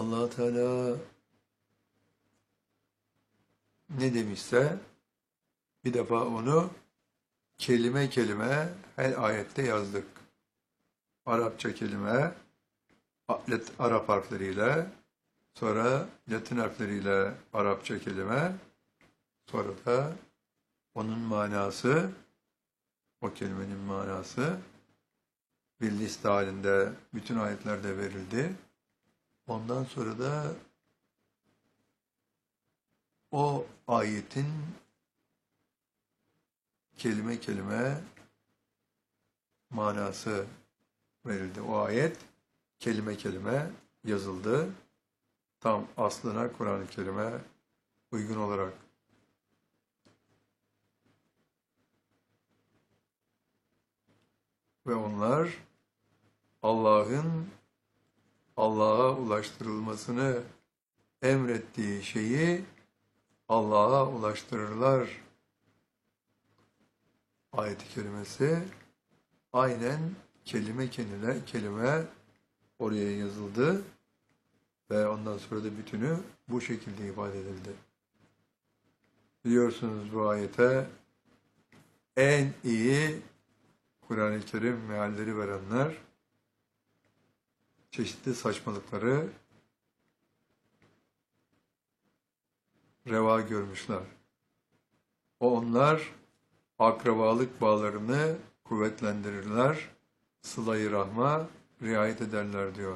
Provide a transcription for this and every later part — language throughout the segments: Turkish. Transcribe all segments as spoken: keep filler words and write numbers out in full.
Allah Teala ne demişse bir defa onu kelime kelime her ayette yazdık. Arapça kelime, Arap harfleriyle, sonra Latin harfleriyle Arapça kelime, sonra da onun manası, o kelimenin manası bir liste halinde bütün ayetlerde verildi. Ondan sonra da o ayetin kelime kelime manası verildi. O ayet kelime kelime yazıldı. Tam aslına Kur'an-ı Kerim'e uygun olarak. Ve onlar Allah'ın Allah'a ulaştırılmasını emrettiği şeyi Allah'a ulaştırırlar. Ayet-i kerimesi aynen kelime kelime kelime oraya yazıldı ve ondan sonra da bütünü bu şekilde ifade edildi. Biliyorsunuz bu ayete en iyi Kur'an-ı Kerim mealleri verenler çeşitli saçmalıkları reva görmüşler. O onlar akrabalık bağlarını kuvvetlendirirler, sıla-i rahma riayet ederler diyor.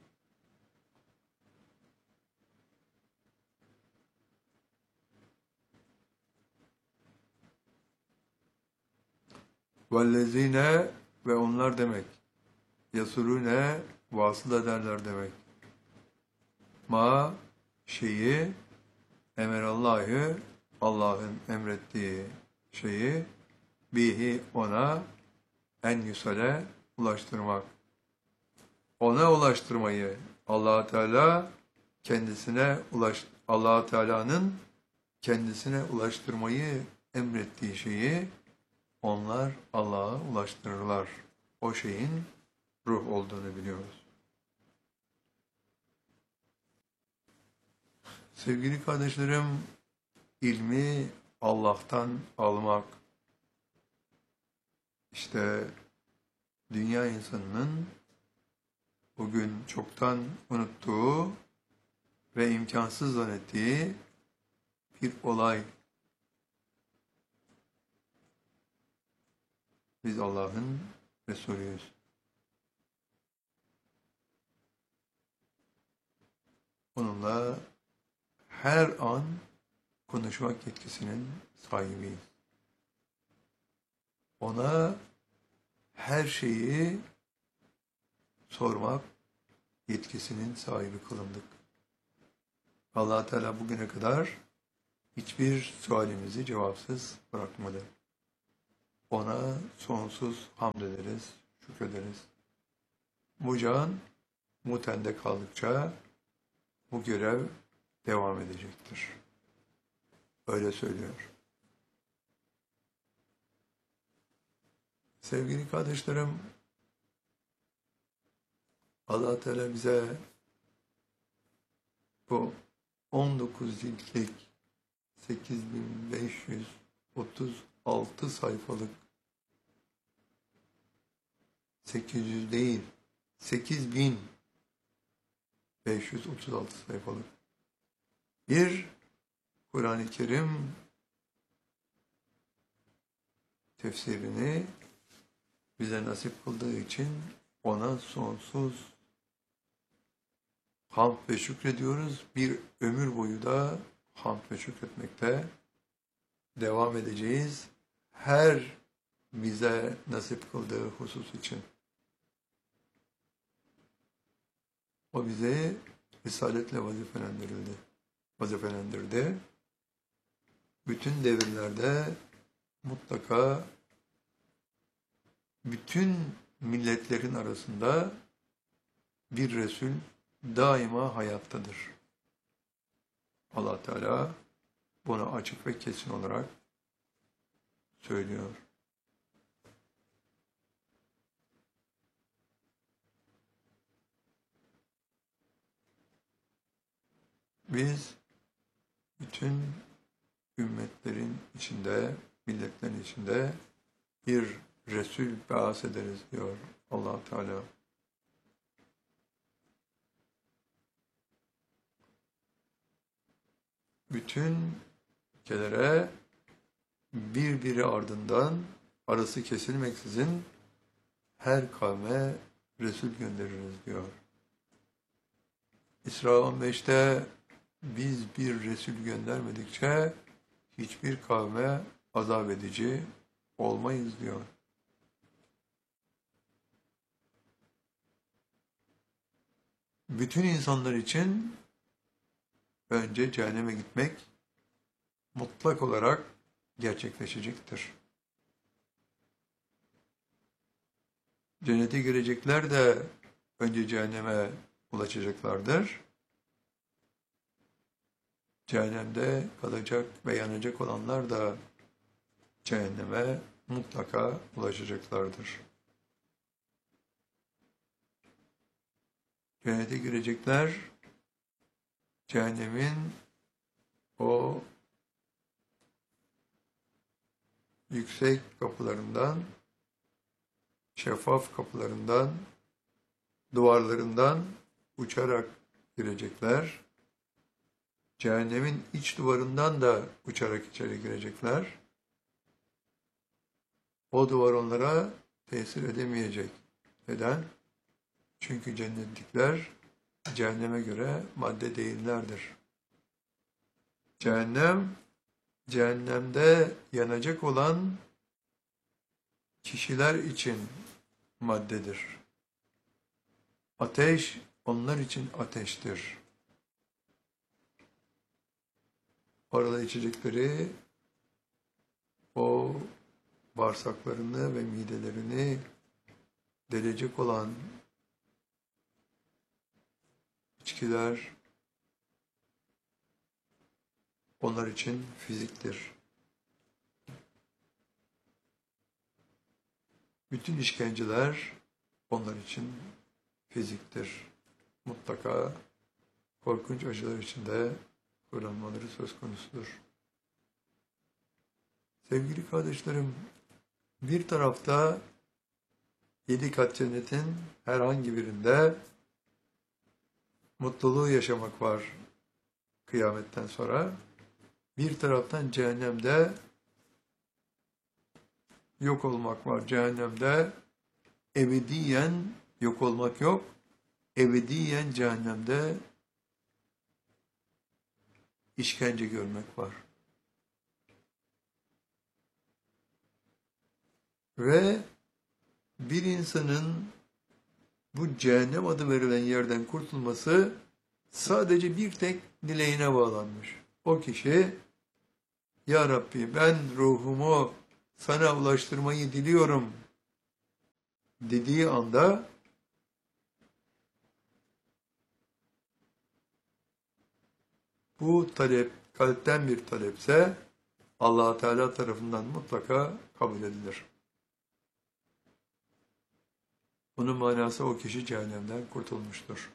Vellezine ve onlar demek. Yasurune vasıl ederler demek. Ma şeyi emerallahü Allah'ın emrettiği şeyi bihi ona en yüsele ulaştırmak. Ona ulaştırmayı Allah Teala kendisine ulaş Allah Teala'nın kendisine ulaştırmayı emrettiği şeyi onlar Allah'a ulaştırırlar. O şeyin ruh olduğunu biliyoruz. Sevgili kardeşlerim, ilmi Allah'tan almak, işte dünya insanının bugün çoktan unuttuğu ve imkansız zannettiği bir olay. Biz Allah'ın Resulüyüz. Onunla her an konuşmak yetkisinin sahibiyiz. Ona her şeyi sormak yetkisinin sahibi kılındık. Allah Teala bugüne kadar hiçbir sualimizi cevapsız bırakmadı. Ona sonsuz hamd ederiz, şükrederiz. Bu can bu tende kaldıkça bu görev devam edecektir. Öyle söylüyor. Sevgili kardeşlerim, Allah Teala bize bu on dokuz ciltlik sekiz bin beş yüz otuz altı sayfalık sekiz yüz değil sekiz bin beş yüz otuz altı sayfalık bir Kur'an-ı Kerim tefsirini bize nasip kıldığı için ona sonsuz hamd ve şükrediyoruz. Bir ömür boyu da hamd ve şükretmekte devam edeceğiz. Her bize nasip kıldığı husus için. O bize risaletle vazifelendirildi. Vazifelendirdi. Bütün devirlerde mutlaka bütün milletlerin arasında bir Resul daima hayattadır. Allah Teala bunu açık ve kesin olarak söylüyor. Biz bütün ümmetlerin içinde, milletlerin içinde bir Resul beas ederiz diyor Allah Teala. Bütün ülkelere birbiri ardından arası kesilmeksizin her kavme Resul göndeririz diyor. İsra on beşte biz bir Resul göndermedikçe hiçbir kavme azap edici olmayız diyor. Bütün insanlar için önce cehenneme gitmek mutlak olarak gerçekleşecektir. Cennete girecekler de önce cehenneme ulaşacaklardır. Cehennemde kalacak ve yanacak olanlar da cehenneme mutlaka ulaşacaklardır. Cennete girecekler, cehennemin o yüksek kapılarından, şeffaf kapılarından, duvarlarından uçarak girecekler. Cehennemin iç duvarından da uçarak içeri girecekler. O duvar onlara tesir edemeyecek. Neden? Çünkü cennetlikler cehenneme göre madde değillerdir. Cehennem, cehennemde yanacak olan kişiler için maddedir. Ateş onlar için ateştir. Orada içecekleri o bağırsaklarını ve midelerini delecek olan içkiler onlar için fiziktir. Bütün işkenceler onlar için fiziktir. Mutlaka korkunç acılar içinde kullanmaları söz konusudur. Sevgili kardeşlerim, bir tarafta yedi kat cennetin herhangi birinde mutluluğu yaşamak var kıyametten sonra. Bir taraftan cehennemde yok olmak var. Cehennemde ebediyen yok olmak yok. Ebediyen cehennemde işkence görmek var. Ve bir insanın bu cehennem adı verilen yerden kurtulması sadece bir tek dileğine bağlanmış. O kişi, Ya Rabbi ben ruhumu sana ulaştırmayı diliyorum dediği anda bu talep kalpten bir talepse Allah Teala tarafından mutlaka kabul edilir. Bunun manası o kişi cehennemden kurtulmuştur.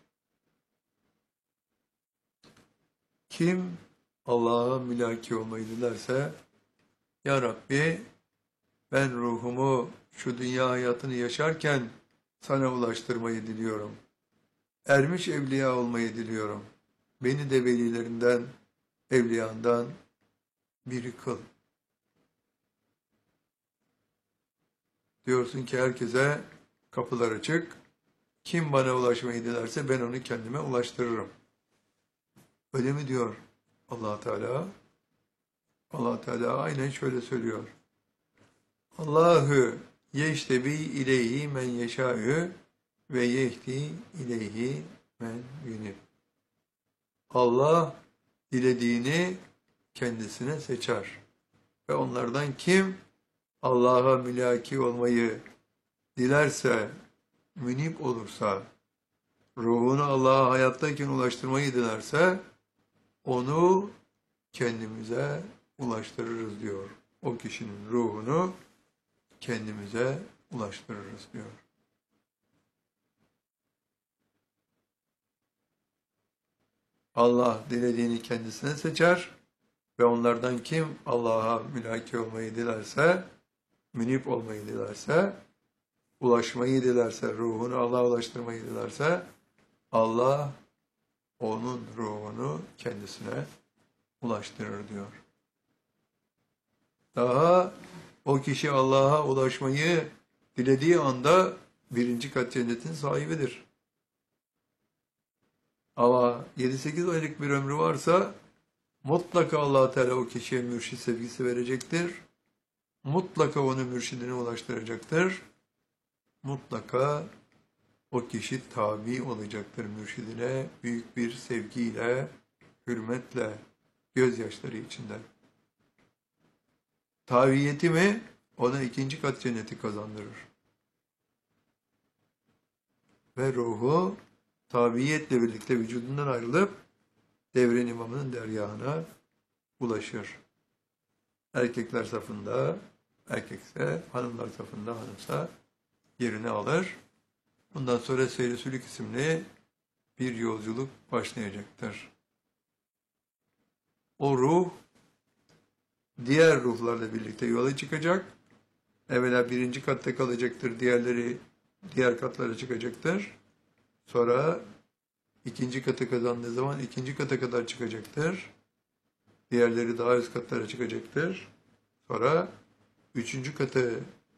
Kim Allah'a mülaki olmayı dilerse, Ya Rabbi ben ruhumu şu dünya hayatını yaşarken sana ulaştırmayı diliyorum. Ermiş evliya olmayı diliyorum. Beni de velilerinden, evliyandan biri kıl. Diyorsun ki herkese kapılar açık. Kim bana ulaşmayı dilerse ben onu kendime ulaştırırım. Öyle mi diyor Allah Teala? Allah Teala aynen şöyle söylüyor. Allahu yeştebi ileyhi men yeşâ'ü ve yehdi ileyhi men yunib. Allah dilediğini kendisine seçer. Ve onlardan kim Allah'a mülaki olmayı dilerse, münib olursa, ruhunu Allah'a hayattayken ulaştırmayı dilerse, onu kendimize ulaştırırız diyor. O kişinin ruhunu kendimize ulaştırırız diyor. Allah dilediğini kendisine seçer ve onlardan kim Allah'a mülaki olmayı dilerse, münip olmayı dilerse, ulaşmayı dilerse, ruhunu Allah'a ulaştırmayı dilerse, Allah onun ruhunu kendisine ulaştırır diyor. Daha o kişi Allah'a ulaşmayı dilediği anda birinci kat cennetin sahibidir. Ama yedi sekiz aylık bir ömrü varsa mutlaka Allah Teala o kişiye mürşid sevgisi verecektir. Mutlaka onu mürşidine ulaştıracaktır. Mutlaka o kişi tabi olacaktır mürşidine büyük bir sevgiyle, hürmetle, gözyaşları içinde. Tabiyeti mi ona ikinci kat cenneti kazandırır. Ve ruhu tabiiyetle birlikte vücudundan ayrılıp devrin imamının dergahına ulaşır. Erkekler safında erkekse, hanımlar safında hanımsa yerini alır. Bundan sonra Seyr-i Sülük isimli bir yolculuk başlayacaktır. O ruh diğer ruhlarla birlikte yola çıkacak. Evvela birinci katta kalacaktır. Diğerleri diğer katlara çıkacaktır. Sonra ikinci katı kazandığı zaman ikinci kata kadar çıkacaktır. Diğerleri daha üst katlara çıkacaktır. Sonra üçüncü katı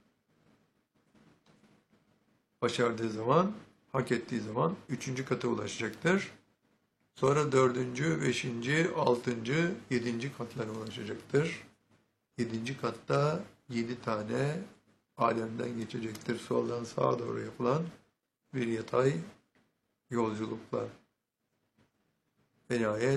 başardığı zaman, hak ettiği zaman üçüncü kata ulaşacaktır. Sonra dördüncü, beşinci, altıncı, yedinci katlara ulaşacaktır. Yedinci katta yedi tane alemden geçecektir. Soldan sağa doğru yapılan bir yatay yolculukla. Ve nihayet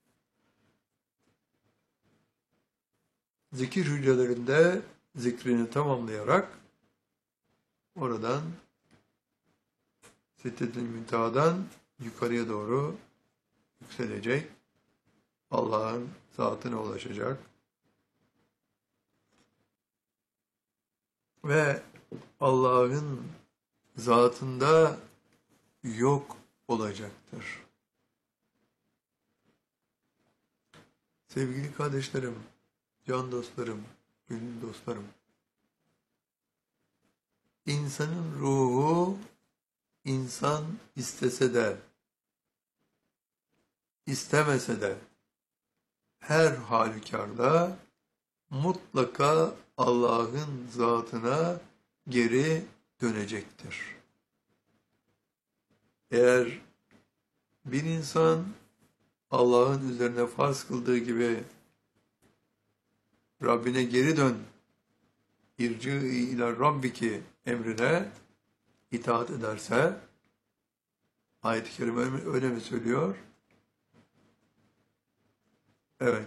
zikir hücrelerinde zikrini tamamlayarak oradan Siddetül Münteha'dan yukarıya doğru yükselecek. Allah'ın zatına ulaşacak. Ve Allah'ın zatında yok olacaktır. Sevgili kardeşlerim, can dostlarım, gönül dostlarım, insanın ruhu insan istese de, istemese de her halükarda mutlaka Allah'ın zatına geri dönecektir. Eğer bir insan Allah'ın üzerine farz kıldığı gibi Rabbine geri dön, irci ila Rabbiki emrine itaat ederse, ayet-i kerime öyle mi söylüyor? Evet.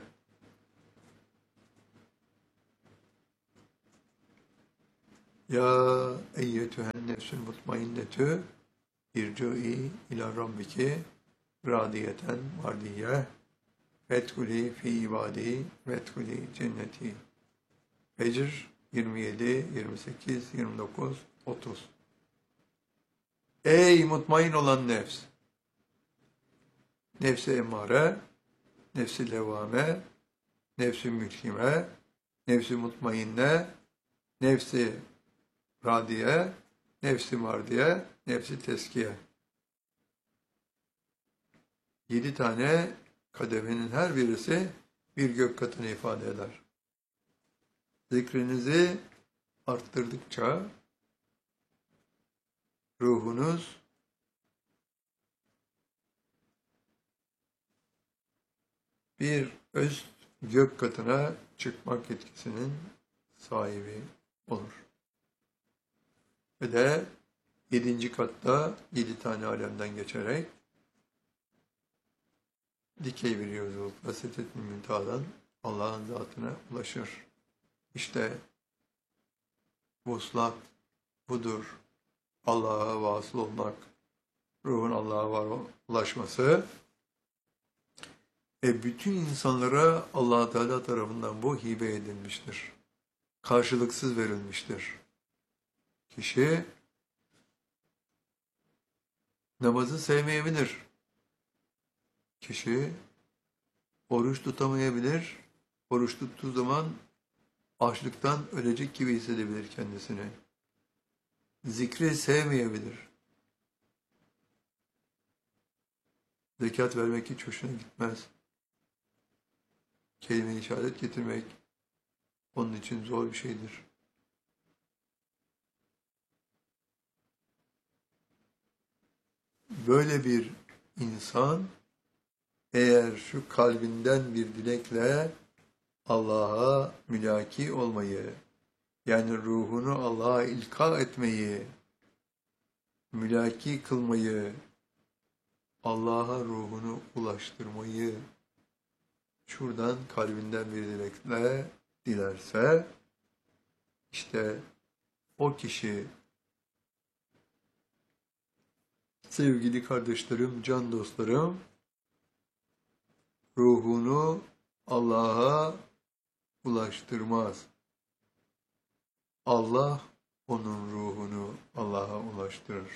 Ya eyyetühen nefsül mutmainnetü irci'i ila rabbiki radiyeten mardiyye fethuli fi ibadi fethuli cenneti. Fecr yirmi yedi, yirmi sekiz, yirmi dokuz, otuz. Ey mutmain olan nefs! Nefsi emmare, nefsi levame, nefsi mülkime, nefsi mutmainne, nefsi radiye, nefsi mardiye, nefsi teskiye. Yedi tane kademenin her birisi bir gök katını ifade eder. Zikrinizi arttırdıkça ruhunuz bir üst gök katına çıkmak yetkisinin sahibi olur. Ve de yedinci katta yedi tane alemden geçerek dikey bir yolculukla Siddetül Münteha'dan Allah'ın zatına ulaşır. İşte vuslat budur. Allah'a vasıl olmak, ruhun Allah'a ulaşması ve bütün insanlara Allah Teala tarafından bu hibe edilmiştir. Karşılıksız verilmiştir. Kişi namazı sevmeyebilir. kişi oruç tutamayabilir. Oruç tuttuğu zaman açlıktan ölecek gibi hissedebilir kendisini. Zikri sevmeyebilir. Zekat vermek hiç hoşuna gitmez. Kelime-i şehadet getirmek onun için zor bir şeydir. Böyle bir insan eğer şu kalbinden bir dilekle Allah'a mülaki olmayı, yani ruhunu Allah'a ilka etmeyi, mülaki kılmayı, Allah'a ruhunu ulaştırmayı şuradan kalbinden bir dilekle dilerse, işte o kişi, sevgili kardeşlerim, can dostlarım, ruhunu Allah'a ulaştırmaz. Allah onun ruhunu Allah'a ulaştırır.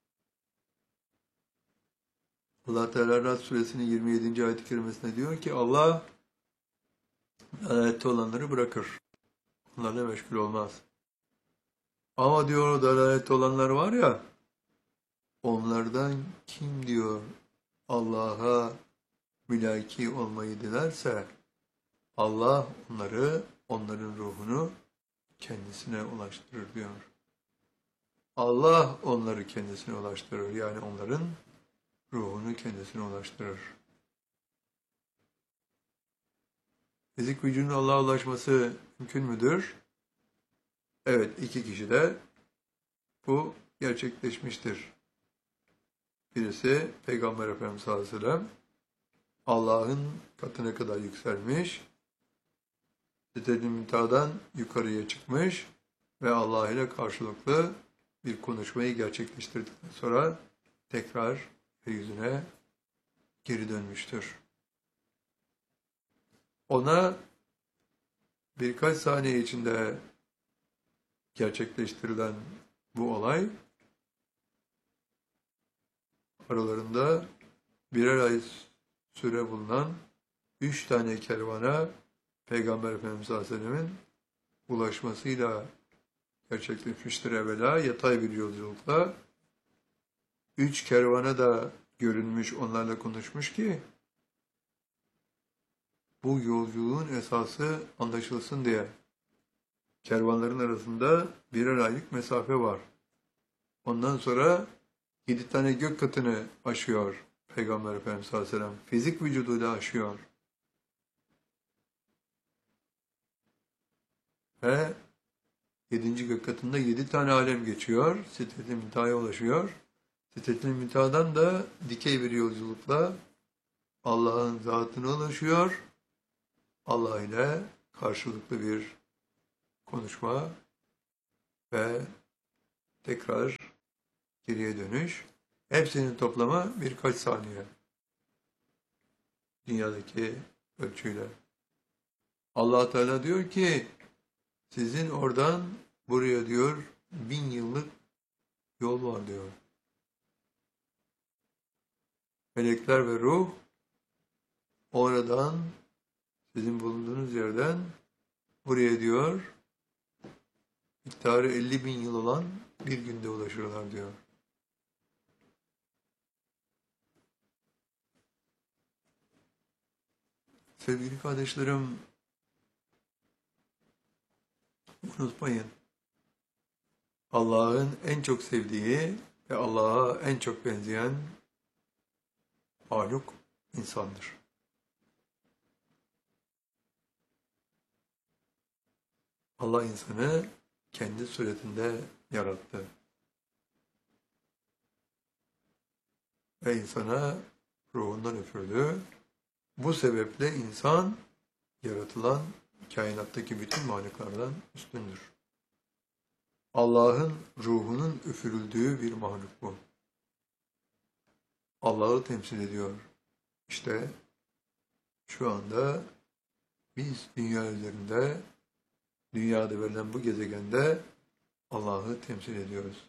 Allah Teala Rad Suresinin yirmi yedinci ayet-i kerimesinde diyor ki Allah dalalette olanları bırakır. Onlarla meşgul olmaz. Ama diyor o dalalette olanlar var ya, onlardan kim diyor Allah'a mülaki olmayı dilerse Allah onları, onların ruhunu kendisine ulaştırır diyor. Allah onları kendisine ulaştırır. Yani onların ruhunu kendisine ulaştırır. Fizik vücudun Allah'a ulaşması mümkün müdür? Evet, iki kişi de bu gerçekleşmiştir. Birisi Peygamber Efendimiz sallallahu aleyhi ve sellem Allah'ın katına kadar yükselmiş, Sidret-i Münteha'dan yukarıya çıkmış ve Allah ile karşılıklı bir konuşmayı gerçekleştirdikten sonra tekrar yeryüzüne geri dönmüştür. Ona birkaç saniye içinde gerçekleştirilen bu olay aralarında birer ay süre bulunan üç tane kervana Peygamber Efendimiz sallallahu aleyhi ve sellem'in ulaşmasıyla gerçekleşmiştir evvela yatay bir yolculukla. Üç kervana da görünmüş, onlarla konuşmuş ki bu yolculuğun esası anlaşılsın diye. Kervanların arasında birer aylık mesafe var. Ondan sonra yedi tane gök katını aşıyor Peygamber Efendimiz sallallahu aleyhi ve sellem. Fizik vücuduyla aşıyor. Ve yedinci gök katında yedi tane alem geçiyor. Sidret-i Münteha'ya ulaşıyor. Sidret-i Münteha'dan da dikey bir yolculukla Allah'ın zatına ulaşıyor. Allah ile karşılıklı bir konuşma ve tekrar geriye dönüş. Hepsinin toplamı birkaç saniye. Dünyadaki ölçüyle. Allah Teala diyor ki sizin oradan buraya diyor bin yıllık yol var diyor. Melekler ve ruh oradan sizin bulunduğunuz yerden buraya diyor miktarı elli bin yıl olan bir günde ulaşırlar diyor. Sevgili kardeşlerim, unutmayın, Allah'ın en çok sevdiği ve Allah'a en çok benzeyen mahluk insandır. Allah insanı kendi suretinde yarattı. Ve insana ruhundan üfürdü. Bu sebeple insan yaratılan kainattaki bütün mahluklardan üstündür. Allah'ın ruhunun üfürüldüğü bir mahluk bu. Allah'ı temsil ediyor. İşte şu anda biz dünya üzerinde, dünyada verilen bu gezegende Allah'ı temsil ediyoruz.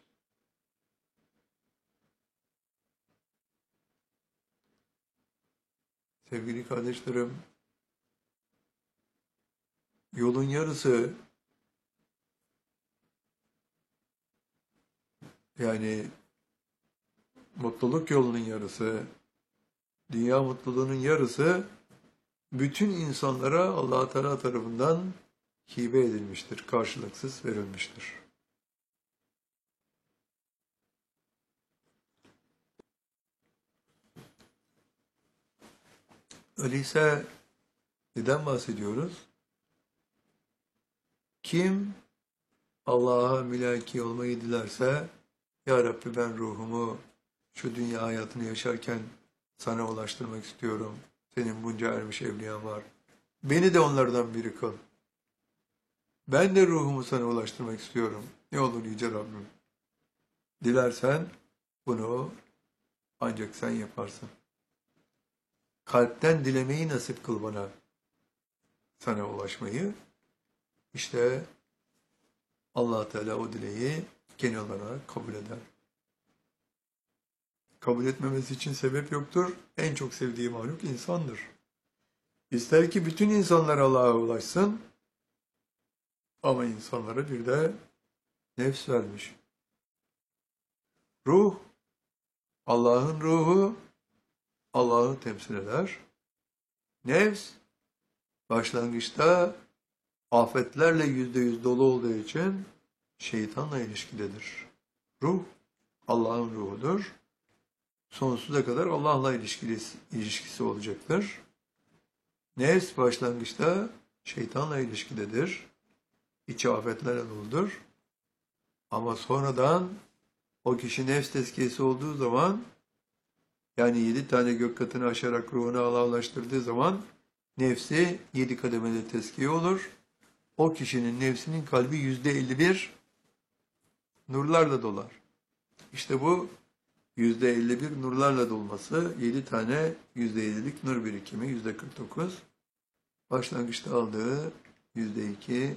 Sevgili kardeşlerim, yolun yarısı, yani mutluluk yolunun yarısı, dünya mutluluğunun yarısı bütün insanlara Allah Teala tarafından hibe edilmiştir, karşılıksız verilmiştir. Öyleyse neden bahsediyoruz? Kim Allah'a mülaki olmayı dilerse, Ya Rabbi ben ruhumu şu dünya hayatını yaşarken sana ulaştırmak istiyorum. Senin bunca ermiş evliyan var. Beni de onlardan biri kıl. Ben de ruhumu sana ulaştırmak istiyorum. Ne olur Yüce Rabbim. Dilersen bunu ancak sen yaparsın. Kalpten dilemeyi nasip kıl bana. Sana ulaşmayı. İşte Allah Teala o dileği genel olarak kabul eder. Kabul etmemesi için sebep yoktur. En çok sevdiği mahluk insandır. İster ki bütün insanlar Allah'a ulaşsın, ama insanlara bir de nefs vermiş. Ruh, Allah'ın ruhu, Allah'ı temsil eder. Nefs, başlangıçta afetlerle yüzde yüz dolu olduğu için şeytanla ilişkidedir. Ruh, Allah'ın ruhudur. Sonsuza kadar Allah'la ilişkisi, ilişkisi olacaktır. Nefs başlangıçta şeytanla ilişkidedir. İçi afetlerle doludur. Ama sonradan o kişi nefs tezkiyesi olduğu zaman, yani yedi tane gök katını aşarak ruhunu Allah'laştırdığı zaman nefsi yedi kademede tezkiye olur. O kişinin nefsinin kalbi yüzde elli bir nurlarla dolar. İşte bu yüzde elli bir nurlarla dolması, yedi tane yüzde ellilik nur birikimi, yüzde kırk dokuz. Başlangıçta aldığı yüzde iki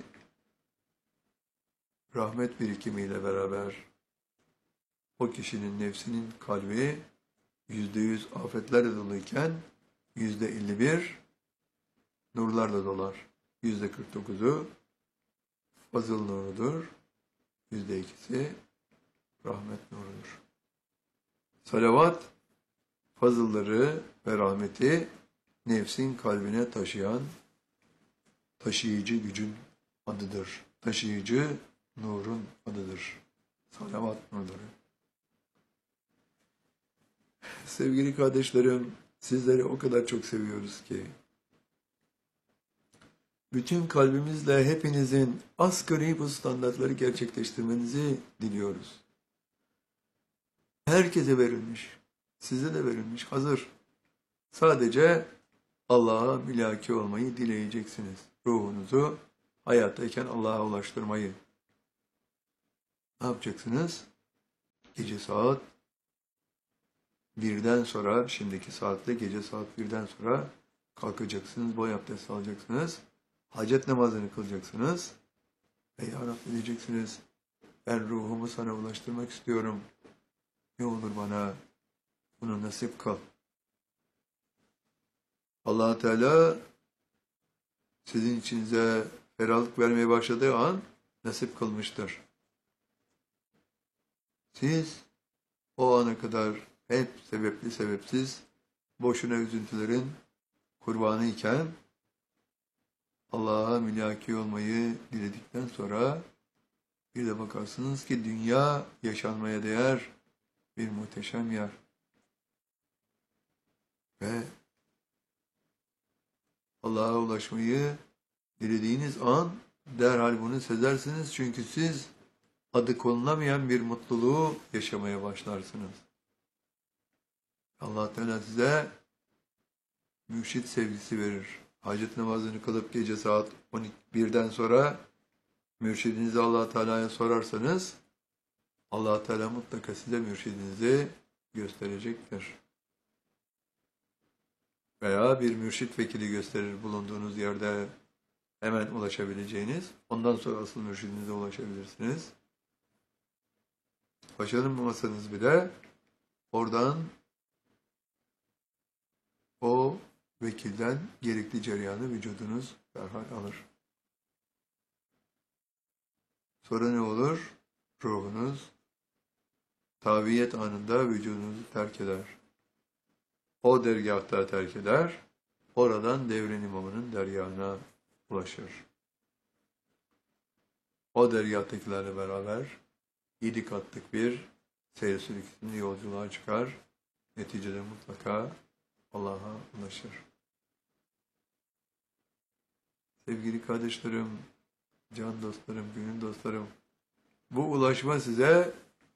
rahmet birikimiyle beraber o kişinin nefsinin kalbi yüzde yüz afetlerle doluyken yüzde elli bir nurlarla dolar. Yüzde kırk dokuzu fazıl nurudur. Yüzde ikisi rahmet nurudur. Salavat, fazılları ve rahmeti nefsin kalbine taşıyan taşıyıcı gücün adıdır. Taşıyıcı nurun adıdır. Salavat nurları. Sevgili kardeşlerim, sizleri o kadar çok seviyoruz ki, bütün kalbimizle hepinizin asgari bu standartları gerçekleştirmenizi diliyoruz. Herkese verilmiş, size de verilmiş, hazır. Sadece Allah'a mülaki olmayı dileyeceksiniz. Ruhunuzu hayattayken Allah'a ulaştırmayı. Ne yapacaksınız? Gece saat birden sonra, şimdiki saatle gece saat birden sonra kalkacaksınız, boy abdesti alacaksınız. Hacet namazını kılacaksınız. Ve Ya Rabbi diyeceksiniz, ben ruhumu sana ulaştırmak istiyorum. Ne olur bana bunu nasip kıl. Allah Teala sizin içinize ferahlık vermeye başladığı an nasip kılmıştır. Siz o ana kadar hep sebepli sebepsiz boşuna üzüntülerin kurbanı iken Allah'a mülaki olmayı diledikten sonra bir de bakarsınız ki dünya yaşanmaya değer bir muhteşem yer. Ve Allah'a ulaşmayı dilediğiniz an derhal bunu sezersiniz. Çünkü siz adı konulamayan bir mutluluğu yaşamaya başlarsınız. Allah Teala size mürşit sevgisi verir. Hacet namazını kılıp gece saat on birden sonra mürşidinizi Allah Teala'ya sorarsanız Allah Teala mutlaka size mürşidinizi gösterecektir. Veya bir mürşit vekili gösterir bulunduğunuz yerde hemen ulaşabileceğiniz. Ondan sonra asıl mürşidinize ulaşabilirsiniz. Başaramasanız bile oradan o vekilden gerekli cereyanı vücudunuz derhal alır. Sonra ne olur? Ruhunuz taviyet anında vücudunuzu terk eder. O dergâhta terk eder, oradan devrin imamının dergâhına ulaşır. O dergâhtakilerle beraber yedi katlık bir seyir sülükünün yolculuğa çıkar, neticede mutlaka Allah'a ulaşır. Sevgili kardeşlerim, can dostlarım, gönül dostlarım, bu ulaşma size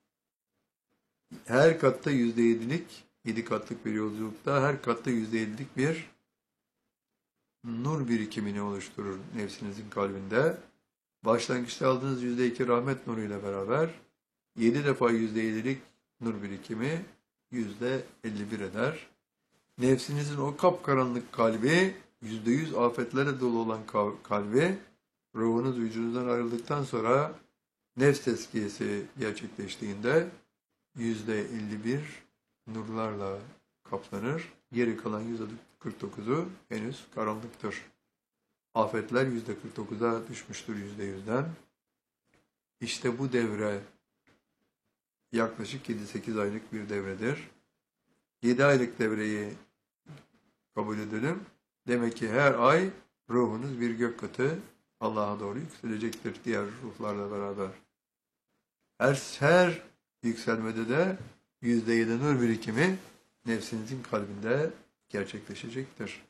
her katta yüzde yedilik, yedi katlık bir yolculukta her katta yüzde yedilik bir nur birikimini oluşturur nefsinizin kalbinde. Başlangıçta aldığınız yüzde iki rahmet nuruyla beraber yedi defa yüzde yedilik nur birikimi yüzde elli bir eder. Nefsinizin o kapkaranlık kalbi, yüzde yüz afetlere dolu olan kalbi, ruhunuz vücudundan ayrıldıktan sonra nefs tezkiyesi gerçekleştiğinde yüzde elli bir nurlarla kaplanır. Geri kalan yüzde kırk dokuzu henüz karanlıktır. Afetler yüzde kırk dokuza düşmüştür yüzde yüzden. İşte bu devre yaklaşık yedi sekiz aylık bir devredir. yedi aylık devreyi kabul edelim. Demek ki her ay ruhunuz bir gök katı Allah'a doğru yükselecektir diğer ruhlarla beraber. Her, her yükselmede de yüzde yedi nur birikimi nefsinizin kalbinde gerçekleşecektir.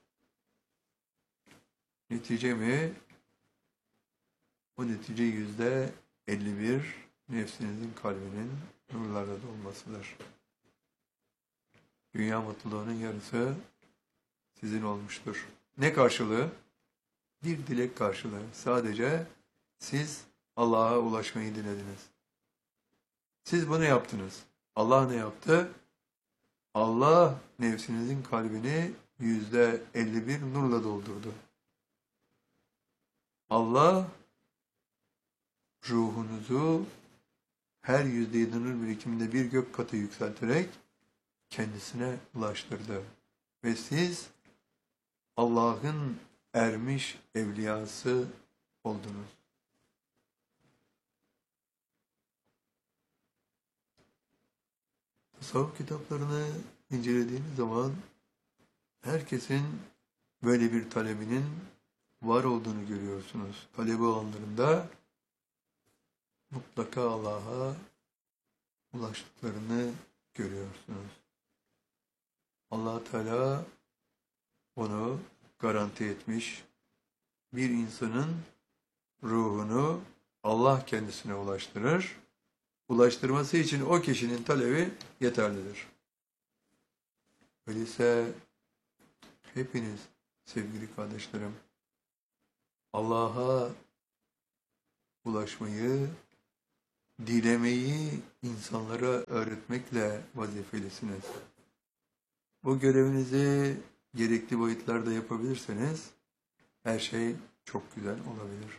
Netice mi? O netice yüzde elli bir nefsinizin kalbinin nurlarla dolmasıdır. Dünya mutluluğunun yarısı sizin olmuştur. Ne karşılığı? Bir dilek karşılığı. Sadece siz Allah'a ulaşmayı dilediniz. Siz bunu yaptınız. Allah ne yaptı? Allah nefsinizin kalbini yüzde elli bir nurla doldurdu. Allah ruhunuzu her yüzde yedi nur birikiminde bir gök katı yükselterek kendisine ulaştırdı. Ve siz Allah'ın ermiş evliyası oldunuz. Tasavvuf kitaplarını incelediğiniz zaman herkesin böyle bir talebinin var olduğunu görüyorsunuz. Talebi olanlarında mutlaka Allah'a ulaştıklarını görüyorsunuz. Allah Teala onu garanti etmiş. Bir insanın ruhunu Allah kendisine ulaştırır. Ulaştırması için o kişinin talebi yeterlidir. Öyleyse hepiniz sevgili kardeşlerim Allah'a ulaşmayı, dilemeyi insanlara öğretmekle vazifelisiniz. Bu görevinizi gerekli boyutlarda yapabilirseniz her şey çok güzel olabilir.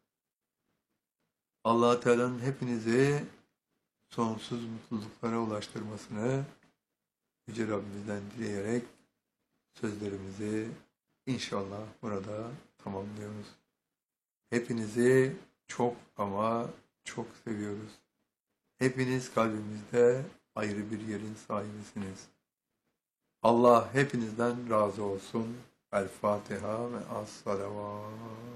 Allah Teala'nın hepinizi sonsuz mutluluklara ulaştırmasını Yüce Rabbimizden dileyerek sözlerimizi inşallah burada tamamlıyoruz. Hepinizi çok ama çok seviyoruz. Hepiniz kalbimizde ayrı bir yerin sahibisiniz. Allah hepinizden razı olsun. El Fatiha ve as-salavat.